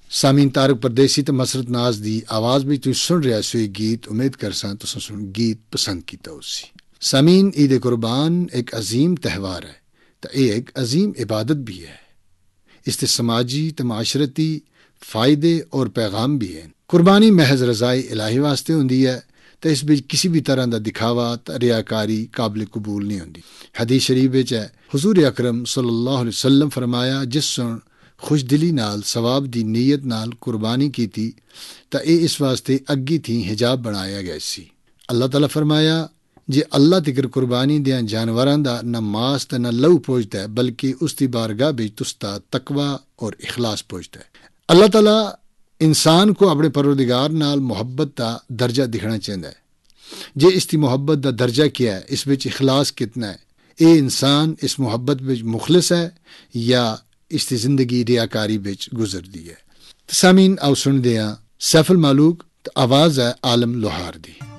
ਸਾਮੀਨ ਤਾਰਕ ਪਰਦੇਸੀ ਤੇ ਮਸਰਤ ਨਾਜ਼ ਦੀ ਆਵਾਜ਼ ਵਿੱਚ ਤੁਸੀਂ ਸੁਣ ਰਿਹਾ ਸੋ ਇਹ ਗੀਤ। ਉਮੀਦ ਕਰਸਾਂ ਤੁਸੀਂ ਸੁਣ ਗੀਤ ਪਸੰਦ ਕੀਤਾ ਉਸੀ। ਸਾਮੀਨ, ਈਦ ਕੁਰਬਾਨ ਇੱਕ ਅਜ਼ੀਮ ਤਿਉਹਾਰ ਹੈ ਤੇ ਇਹ ਇੱਕ ਅਜ਼ੀਮ ਇਬਾਦਤ ਵੀ ਹੈ। ਇਸ ਦੇ ਸਮਾਜੀ ਤੇ ਮਾਸ਼ਰਤੀ ਫਾਇਦੇ ਔਰ ਪੈਗਾਮ ਵੀ ਹਨ। ਕੁਰਬਾਨੀ ਮਹਿਜ਼ ਰਜ਼ਾਈ ਇਲਾਹੀ ਵਾਸਤੇ ਹੁੰਦੀ ਹੈ ਤੇ ਇਸ ਵਿੱਚ ਕਿਸੇ ਵੀ ਤਰ੍ਹਾਂ ਦਾ ਦਿਖਾਵਾ ਤੇ ਰਿਆਕਾਰੀ ਕਾਬਿਲ ਕਬੂਲ ਨਹੀਂ ਹੁੰਦੀ। ਹਦੀਸ ਸ਼ਰੀਫ ਵਿੱਚ ਹੈ, ਹੁਜ਼ੂਰ ਅਕਰਮ ਸੱਲੱਲਾਹੁ ਅਲੈਹਿ ਵਸੱਲਮ ਫਰਮਾਇਆ, ਜਿਸ ਸੁਣ ਖੁਸ਼ ਦਿਲੀ ਨਾਲ ਸਵਾਬ ਦੀ ਨੀਅਤ ਨਾਲ ਕੁਰਬਾਨੀ ਕੀਤੀ ਤਾਂ ਇਹ ਇਸ ਵਾਸਤੇ ਅੱਗੀ ਥੀ ਹਿਜਾਬ ਬਣਾਇਆ ਗਿਆ ਸੀ। ਅੱਲਾਹ ਤਾਲਾ ਫਰਮਾਇਆ, ਜੇ ਅੱਲਾਹ ਤਿਕਰ ਕੁਰਬਾਨੀ ਦਿਆਂ ਜਾਨਵਰਾਂ ਦਾ ਨਾ ਮਾਸ ਤੇ ਨਾ ਲਹੂ ਪਹੁੰਚਦਾ ਹੈ, ਬਲਕਿ ਉਸ ਦੀ ਬਾਰਗਾਹ ਵਿੱਚ ਤੁਸਤਾ ਤਕਵਾ ਔਰ ਇਖਲਾਸ ਪਹੁੰਚਦਾ ਹੈ। ਅੱਲਾਹ ਤਾਲਾ ਇਨਸਾਨ को ਆਪਣੇ ਪਰਵਰਦਿਗਾਰ ਨਾਲ ਮੁਹੱਬਤ ਦਾ ਦਰਜਾ ਦਿਖਣਾ ਚਾਹੁੰਦਾ ਹੈ। ਜੇ ਇਸ ਦੀ ਮੁਹੱਬਤ ਦਾ ਦਰਜਾ ਕੀ ਹੈ, ਇਸ ਵਿੱਚ ਇਖਲਾਸ ਕਿਤਨਾ ਹੈ, ਇਹ ਇਨਸਾਨ ਇਸ ਮੁਹੱਬਤ ਵਿੱਚ ਮੁਖਲਿਸ ਹੈ ਜਾਂ ਇਸ ਦੀ ਜ਼ਿੰਦਗੀ ਰਿਆਕਾਰੀ ਵਿੱਚ ਗੁਜ਼ਰਦੀ ਹੈ। ਸਾਮੀਨ, ਆਓ ਸੁਣਦੇ ਹਾਂ ਸੈਫੁਲ ਮਾਲੂਕ ਤੇ ਆਵਾਜ਼ ਹੈ ਆਲਮ ਲੋਹਾਰ ਦੀ।